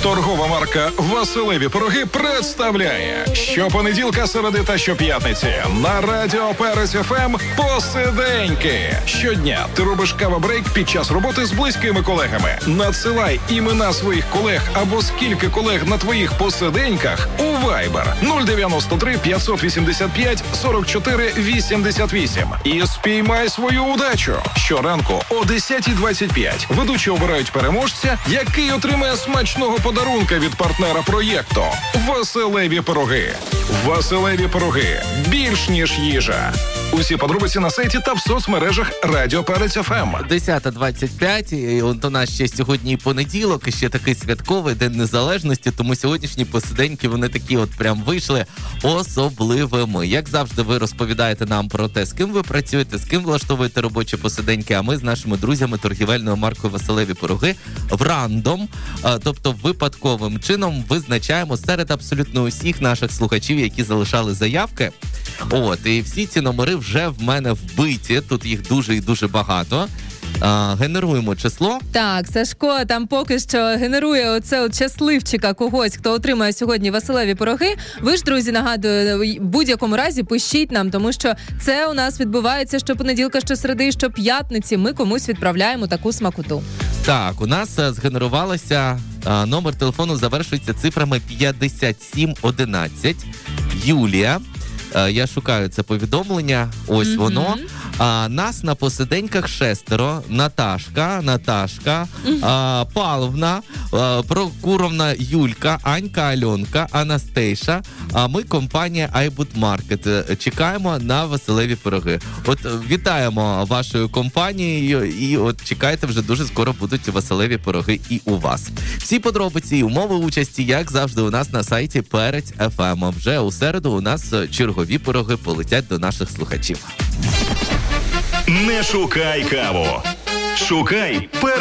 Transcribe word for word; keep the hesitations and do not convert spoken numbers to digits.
Торгова марка «Василеві пироги» представляє щопонеділка, середи та щоп'ятниці на Радіо Перець еф ем посиденьки. Щодня ти робиш кава-брейк під час роботи з близькими колегами. Надсилай імена своїх колег або скільки колег на твоїх посиденьках у Viber нуль дев'яносто три п'ятсот вісімдесят п'ять сорок чотири вісімдесят вісім і спіймай свою удачу. Щоранку о десята двадцять п'ять ведучі обирають переможця, який отримає смачного подарунка від партнера проєкту «Василеві пироги». «Василеві пироги» – більш ніж їжа. Усі подробиці на сайті та в соцмережах Радіо Перець еф ем. десята двадцять п'ять, і от у нас ще сьогодні понеділок, і ще такий святковий День Незалежності, тому сьогоднішні посиденьки, вони такі от прям вийшли особливими. Як завжди, ви розповідаєте нам про те, з ким ви працюєте, з ким влаштовуєте робочі посиденьки, а ми з нашими друзями торгівельною маркою «Василеві пироги» в рандом, тобто випадковим чином визначаємо серед абсолютно усіх наших слухачів, які залишали заявки. От, і всі ці номери вже в мене вбиті, тут їх дуже і дуже багато. А, генеруємо число. Так, Сашко там поки що генерує оце от щасливчика когось, хто отримає сьогодні Василеві пироги. Ви ж, друзі, нагадую, в будь-якому разі пишіть нам, тому що це у нас відбувається щопонеділка, щосереди, щоп'ятниці. Ми комусь відправляємо таку смакоту. Так, у нас а, згенерувалося, а, номер телефону завершується цифрами п'ятдесят сім одинадцять. Юлія. Я шукаю це повідомлення, ось mm-hmm. воно. А, нас на посиденьках шестеро. Наташка, Наташка, mm-hmm. а, Павловна, а, Прокуровна Юлька, Анька, Альонка, Анастейша. А ми компанія iBootMarket. Чекаємо на Василеві пироги. От вітаємо вашою компанією і от чекайте, вже дуже скоро будуть Василеві пироги і у вас. Всі подробиці і умови участі, як завжди, у нас на сайті Перець точка еф ем. Вже у середу у нас чергові пироги полетять до наших слухачів. Не шукай каву. Шукай Перець.